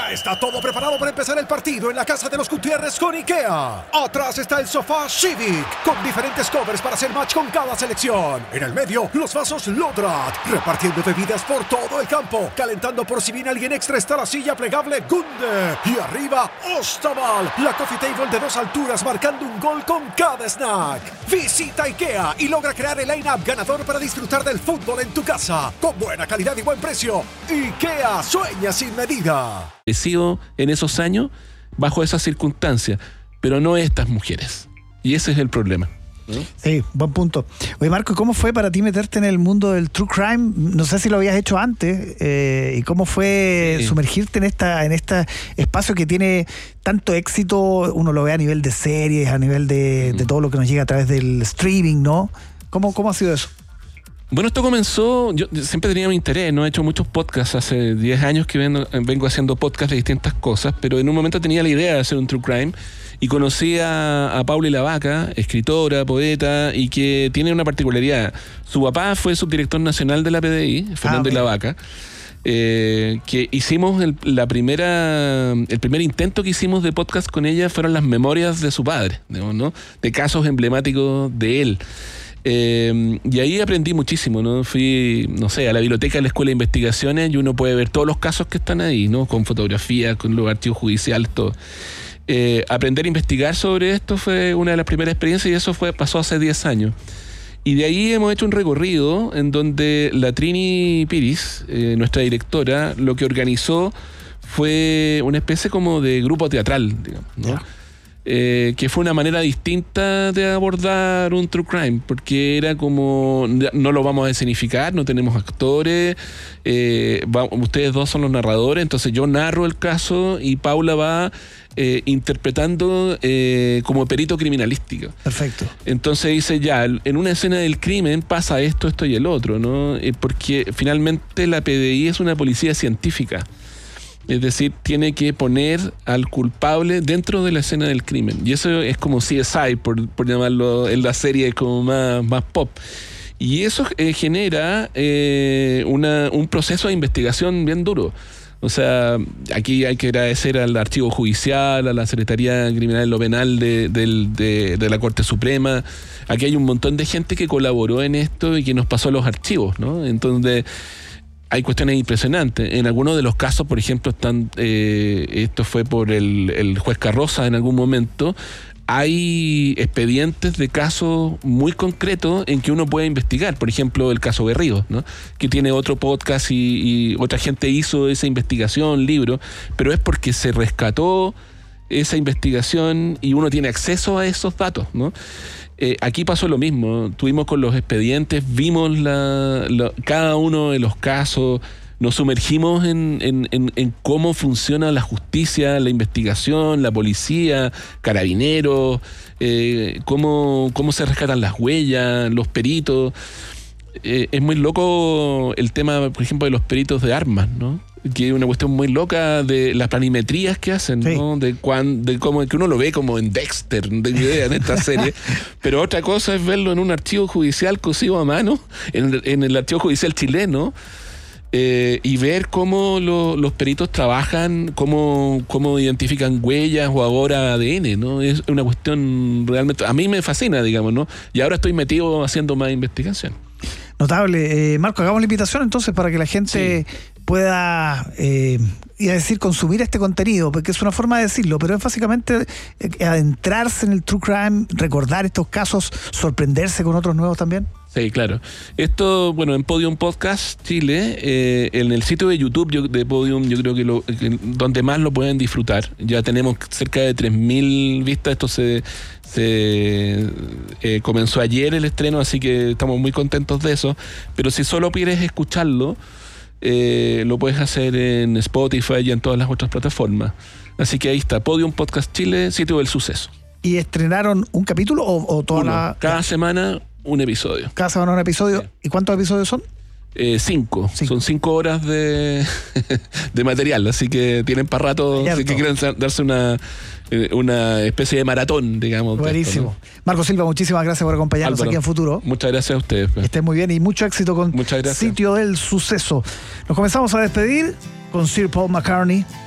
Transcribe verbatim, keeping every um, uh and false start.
Ya está todo preparado para empezar el partido en la casa de los Gutiérrez con IKEA. Atrás está el sofá Civic, con diferentes covers para hacer match con cada selección. En el medio, los vasos Lodrat, repartiendo bebidas por todo el campo. Calentando por si viene alguien extra está la silla plegable Gunde. Y arriba, Ostaval, la coffee table de dos alturas marcando un gol con cada snack. Visita IKEA y logra crear el line-up ganador para disfrutar del fútbol en tu casa. Con buena calidad y buen precio. IKEA, sueña sin medida. En esos años, bajo esas circunstancias, pero no estas mujeres. Y ese es el problema, ¿no? Sí, buen punto. Oye, Marco, ¿cómo fue para ti meterte en el mundo del true crime? No sé si lo habías hecho antes. Eh, ¿Y cómo fue sí. sumergirte en esta en este espacio que tiene tanto éxito? Uno lo ve a nivel de series, a nivel de, mm. de todo lo que nos llega a través del streaming, ¿no? ¿Cómo, cómo ha sido eso? Bueno, esto comenzó, yo siempre tenía mi interés, no he hecho muchos podcasts, hace diez años que vengo, vengo haciendo podcasts de distintas cosas, pero en un momento tenía la idea de hacer un true crime y conocí a, a Paula Lavaca, escritora, poeta, y que tiene una particularidad. Su papá fue subdirector nacional de la P D I, Fernando ah, Lavaca, eh, que hicimos el, la primera, el primer intento que hicimos de podcast con ella fueron las memorias de su padre, digamos, ¿no? De casos emblemáticos de él. Eh, y ahí aprendí muchísimo, ¿no? Fui, no sé, a la biblioteca de la Escuela de Investigaciones y uno puede ver todos los casos que están ahí, ¿no? Con fotografías, con los archivos judiciales, todo. Eh, aprender a investigar sobre esto fue una de las primeras experiencias y eso fue pasó hace diez años. Y de ahí hemos hecho un recorrido en donde la Trini Piris, eh, nuestra directora, lo que organizó fue una especie como de grupo teatral, digamos, ¿no? Yeah. Eh, que fue una manera distinta de abordar un true crime, porque era como, no lo vamos a escenificar, no tenemos actores, eh, va, ustedes dos son los narradores, entonces yo narro el caso y Paula va eh, interpretando eh, como perito criminalístico. Perfecto. Entonces dice, ya, en una escena del crimen pasa esto, esto y el otro, ¿no? Eh, porque finalmente la P D I es una policía científica. Es decir, tiene que poner al culpable dentro de la escena del crimen. Y eso es como C S I, por, por llamarlo en la serie como más, más pop. Y eso eh, genera eh, una, un proceso de investigación bien duro. O sea, aquí hay que agradecer al Archivo Judicial, a la Secretaría Criminal en lo Penal de, de, de, de la Corte Suprema. Aquí hay un montón de gente que colaboró en esto y que nos pasó los archivos, ¿no? Entonces hay cuestiones impresionantes. En algunos de los casos, por ejemplo, están eh, esto fue por el, el juez Carroza en algún momento, hay expedientes de casos muy concretos en que uno puede investigar. Por ejemplo, el caso Berríos, ¿no? Que tiene otro podcast y, y otra gente hizo esa investigación, libro, pero es porque se rescató esa investigación y uno tiene acceso a esos datos, ¿no? Eh, aquí pasó lo mismo, tuvimos con los expedientes, vimos la, la, cada uno de los casos, nos sumergimos en, en, en, en cómo funciona la justicia, la investigación, la policía, carabineros, eh, cómo, cómo se rescatan las huellas, los peritos. Eh, es muy loco el tema, por ejemplo, de los peritos de armas, ¿no? Que es una cuestión muy loca de las planimetrías que hacen, sí. ¿no? De, cuan, de cómo que uno lo ve como en Dexter, de idea en esta serie. Pero otra cosa es verlo en un archivo judicial cosido a mano, en, en el archivo judicial chileno, eh, y ver cómo lo, los peritos trabajan, cómo, cómo identifican huellas o ahora A D N, ¿no? Es una cuestión realmente, a mí me fascina, digamos, ¿no? Y ahora estoy metido haciendo más investigación. Notable. Eh, Marco, hagamos la invitación entonces para que la gente sí. pueda, eh, iba a decir, consumir este contenido, porque es una forma de decirlo, pero es básicamente eh, adentrarse en el true crime, recordar estos casos, sorprenderse con otros nuevos también. Sí, claro. Esto, bueno, en Podium Podcast Chile, eh, en el sitio de YouTube yo, de Podium, yo creo que, lo, que donde más lo pueden disfrutar. Ya tenemos cerca de tres mil vistas. Esto se, se eh, comenzó ayer el estreno, así que estamos muy contentos de eso. Pero si solo quieres escucharlo, eh, lo puedes hacer en Spotify y en todas las otras plataformas. Así que ahí está, Podium Podcast Chile, sitio del suceso. ¿Y estrenaron un capítulo o, o toda Uno, la...? Cada semana un episodio. Cada semana un episodio. Sí. ¿Y cuántos episodios son? Eh, cinco. cinco. Son cinco horas de, de material, así que tienen para rato, así que quieren darse una, una especie de maratón, digamos. Buenísimo. Esto, ¿no? Marco Silva, muchísimas gracias por acompañarnos Álvaro, aquí en Futuro. Muchas gracias a ustedes. Que estén muy bien y mucho éxito con Sitio del Suceso. Nos comenzamos a despedir con Sir Paul McCartney.